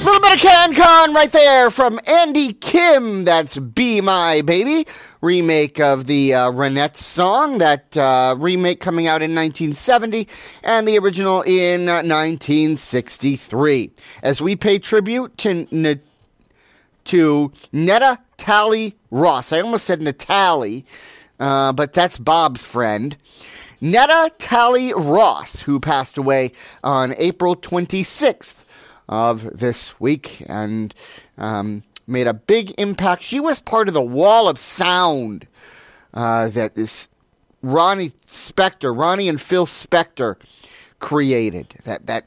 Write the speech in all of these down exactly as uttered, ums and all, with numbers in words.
Little bit of CanCon right there from Andy Kim. That's Be My Baby. Remake of the uh, Renette song. That uh, remake coming out in nineteen seventy and the original in uh, nineteen sixty-three. As we pay tribute to, N- to Netta Tally Ross. I almost said Natalie, uh, but that's Bob's friend. Netta Tally Ross, who passed away on April twenty-sixth. Of this week and um, made a big impact. She was part of the wall of sound uh, that this Ronnie Spector, Ronnie and Phil Spector created. That that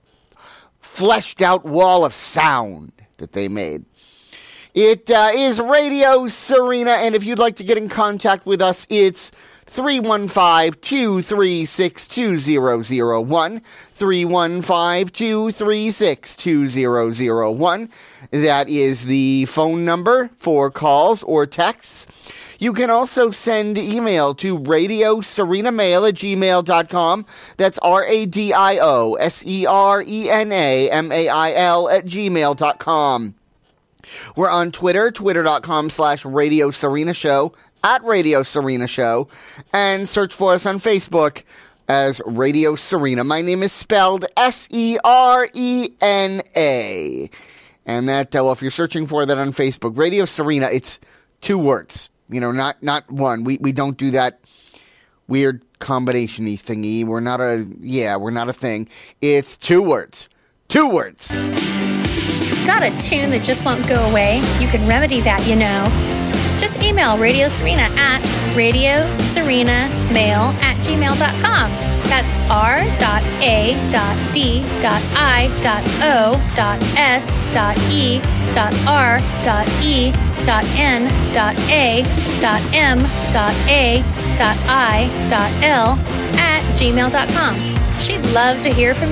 fleshed out wall of sound that they made. It uh, is Radio Serena, and if you'd like to get in contact with us, it's three one five, two three six, two zero zero one. three one five, two three six, two zero zero one. That is the phone number for calls or texts. You can also send email to radio serena mail at gmail dot com. That's R A D I O S E R E N A M A I L at gmail dot com. We're on Twitter, twitter dot com slash Radio Serena Show, at Radio Serena Show, and search for us on Facebook as Radio Serena. My name is spelled S E R E N A. And that, uh, well, if you're searching for that on Facebook, Radio Serena, it's two words. You know, not not one. We we don't do that weird combination-y thingy. We're not a, yeah, we're not a thing. It's two words. Two words. Got a tune that just won't go away? You can remedy that, you know. Just email Radio Serena at radio serena mail at gmail dot com. That's R A D I O S E R E N A M A I L at gmail dot com. She'd love to hear from you.